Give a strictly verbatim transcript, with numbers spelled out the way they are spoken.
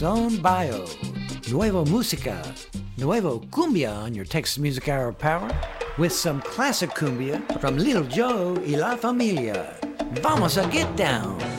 Son Bio. Nuevo Música. Nuevo Cumbia on your Texas Music Hour Power. With some classic cumbia from Little Joe y La Familia. Vamos a get down.